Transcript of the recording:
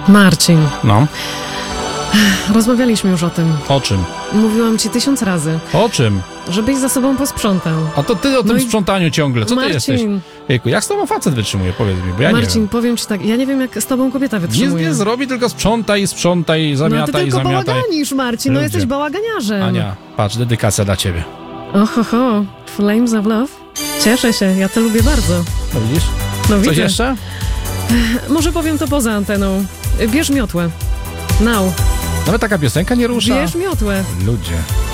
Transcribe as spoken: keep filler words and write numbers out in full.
Marcin, No. rozmawialiśmy już o tym. O czym? Mówiłam ci tysiąc razy, O czym? żebyś za sobą posprzątał. A to ty o tym No i- sprzątaniu ciągle. Co Marcin, ty jesteś? Jejku, jak z tobą facet wytrzymuje? Powiedz mi, bo ja Marcin, nie wiem. powiem ci tak, ja nie wiem, jak z tobą kobieta Nic wytrzymuje. nie zrobi, tylko sprzątaj, sprzątaj, No zamiataj, ty tylko zamiataj. bałaganisz, Marcin, no Ludzie. jesteś bałaganiarzem. Ania, patrz, dedykacja dla ciebie. Oho, ho, Flames of Love. Cieszę się, ja to lubię bardzo. No widzisz? No Coś widzę. jeszcze? Może powiem to poza anteną. Bierz miotłę. Now. Nawet taka piosenka nie rusza. Bierz miotłę. Ludzie.